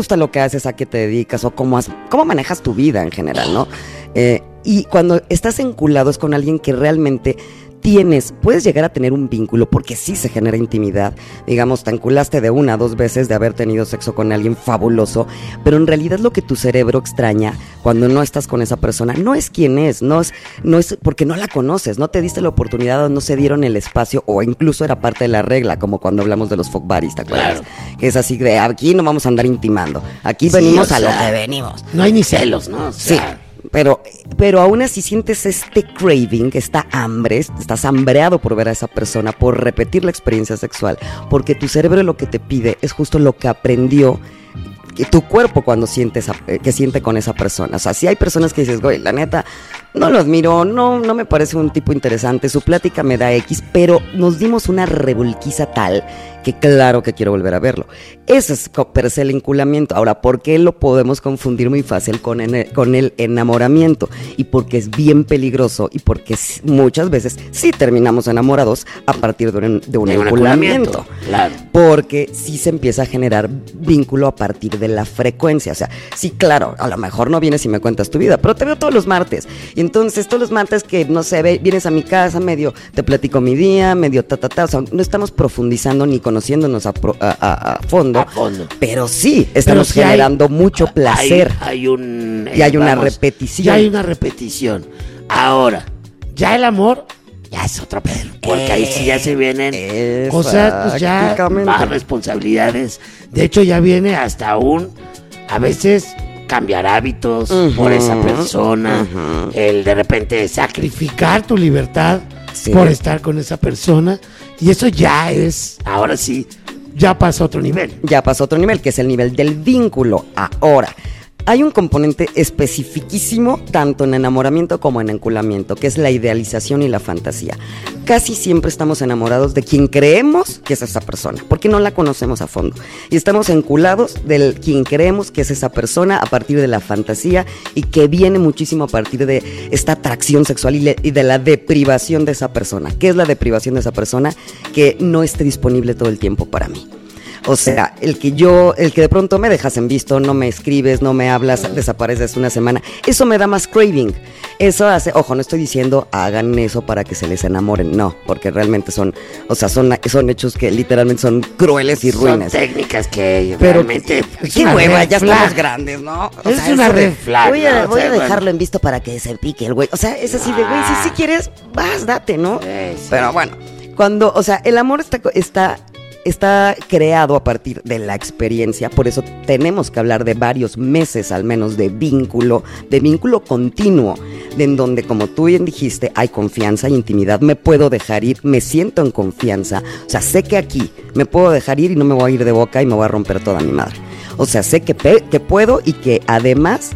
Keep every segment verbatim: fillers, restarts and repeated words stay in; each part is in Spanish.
gusta lo que haces, a qué te dedicas o cómo, has, cómo manejas tu vida en general, ¿no? Eh, y cuando estás enculado es con alguien que realmente tienes, puedes llegar a tener un vínculo porque sí se genera intimidad. Digamos, te enculaste de una, dos veces de haber tenido sexo con alguien fabuloso, pero en realidad lo que tu cerebro extraña cuando no estás con esa persona no es quién es, no es, no es porque no la conoces, no te diste la oportunidad o no se dieron el espacio o incluso era parte de la regla, como cuando hablamos de los fuck buddies, ¿te acuerdas? Claro. Que es así de aquí no vamos a andar intimando, aquí sí, venimos o sea, a lo que venimos. No hay ni celos, ¿no? O sea, sí. Pero, pero aún así sientes este craving, esta hambre, estás hambreado por ver a esa persona, por repetir la experiencia sexual, porque tu cerebro lo que te pide es justo lo que aprendió que tu cuerpo cuando siente esa, que siente con esa persona. O sea, si hay personas que dices, güey, la neta, no lo admiro, no, no me parece un tipo interesante, su plática me da X, pero nos dimos una revolquiza tal que claro que quiero volver a verlo. Eso es per se el enculamiento. Ahora, ¿por qué lo podemos confundir muy fácil con, en, con el enamoramiento? Y porque es bien peligroso y porque muchas veces sí terminamos enamorados a partir de un, de un de enculamiento. Un claro. Porque sí se empieza a generar vínculo a partir de la frecuencia. O sea, sí, claro, a lo mejor no vienes y me cuentas tu vida, pero te veo todos los martes. Y entonces todos los martes que, no sé, ve, vienes a mi casa, medio te platico mi día, medio ta, ta, ta. O sea, no estamos profundizando ni conociéndonos a, pro, a, a, a fondo. A fondo. Pero sí, estamos pero sí generando hay, mucho placer. Hay, hay un... Y hay una vamos, repetición. Ya hay una repetición. Ahora, ya el amor... Ya es otro pedo, porque eh, ahí sí ya se vienen cosas, pues ya más responsabilidades. De hecho ya viene hasta un, a veces cambiar hábitos uh-huh, por esa persona, uh-huh. el de repente sacrificar tu libertad sí. por estar con esa persona. Y eso ya es, ahora sí, ya pasa a otro nivel. Ya pasa a otro nivel, que es el nivel del vínculo. Ahora, hay un componente especificísimo tanto en enamoramiento como en enculamiento, que es la idealización y la fantasía. Casi siempre estamos enamorados de quien creemos que es esa persona, porque no la conocemos a fondo. Y estamos enculados de quien creemos que es esa persona a partir de la fantasía y que viene muchísimo a partir de esta atracción sexual y, le, y de la deprivación de esa persona. ¿Qué es la deprivación de esa persona? Que no esté disponible todo el tiempo para mí. O sea, el que yo, el que de pronto me dejas en visto, no me escribes, no me hablas, desapareces una semana, eso me da más craving. Eso hace, ojo, no estoy diciendo hagan eso para que se les enamoren, no, porque realmente son, o sea, son, son hechos que literalmente son crueles y ruines. Son técnicas que pero realmente... qué hueva, ya flag. Estamos grandes, ¿no? O es sea, una red flag. Voy a, ¿no? voy o sea, a dejarlo bueno. en visto para que se pique el güey. O sea, es así de, güey, si sí quieres, vas, date, ¿no? Sí, sí. Pero bueno, cuando, o sea, el amor está... está Está creado a partir de la experiencia, por eso tenemos que hablar de varios meses al menos de vínculo, de vínculo continuo, de en donde, como tú bien dijiste, hay confianza y intimidad, me puedo dejar ir, me siento en confianza, o sea, sé que aquí me puedo dejar ir y no me voy a ir de boca y me voy a romper toda mi madre, o sea, sé que, pe- que puedo y que además...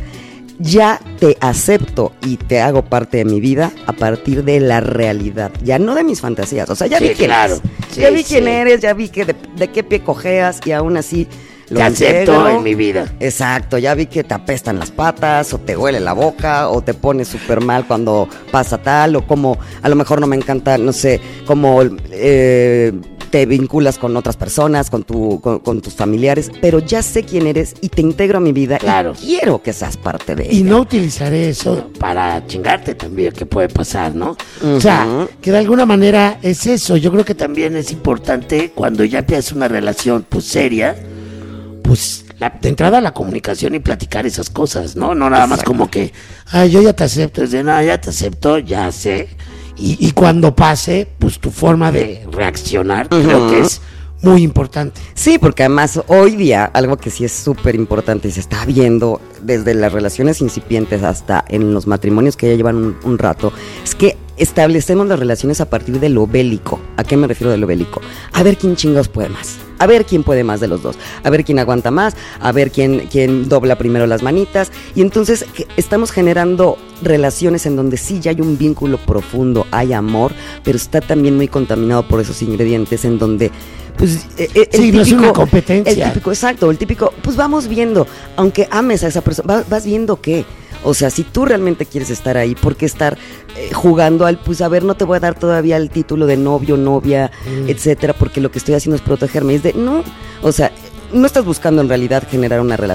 ya te acepto y te hago parte de mi vida a partir de la realidad, ya no de mis fantasías, o sea, ya sí, vi quién claro. eres, sí, ya vi sí. quién eres, ya vi que de, de qué pie cojeas y aún así lo te acepto integro. En mi vida. Exacto, ya vi que te apestan las patas o te huele la boca o te pones súper mal cuando pasa tal o como a lo mejor no me encanta, no sé, como eh, te vinculas con otras personas, con, tu, con, con tus familiares, pero ya sé quién eres y te integro a mi vida claro. y quiero que seas parte de ella. Y no utilizaré eso para chingarte también, que puede pasar, ¿no? Uh-huh. O sea, que de alguna manera es eso. Yo creo que también es importante cuando ya te haces una relación pues seria, pues la, de entrada la comunicación y platicar esas cosas, ¿no? No nada Exacto. más como que, ay, yo ya te acepto, es de nada, ya te acepto, ya sé. Y, y cuando pase, pues tu forma de reaccionar uh-huh. creo que es muy importante. Sí, porque además hoy día algo que sí es súper importante y se está viendo desde las relaciones incipientes hasta en los matrimonios que ya llevan un, un rato, es que establecemos las relaciones a partir de lo bélico. ¿A qué me refiero de lo bélico? A ver quién chingados puede más. A ver quién puede más de los dos, a ver quién aguanta más, a ver quién, quién dobla primero las manitas. Y entonces estamos generando relaciones en donde sí ya hay un vínculo profundo, hay amor, pero está también muy contaminado por esos ingredientes en donde pues eh, el sí, típico, no es una competencia. El típico, exacto, el típico, pues vamos viendo, aunque ames a esa persona, vas, vas viendo qué. O sea, si tú realmente quieres estar ahí, ¿por qué estar eh, jugando al, pues a ver, no te voy a dar todavía el título de novio, novia, mm. etcétera, porque lo que estoy haciendo es protegerme? Es de, no, o sea, no estás buscando en realidad generar una relación.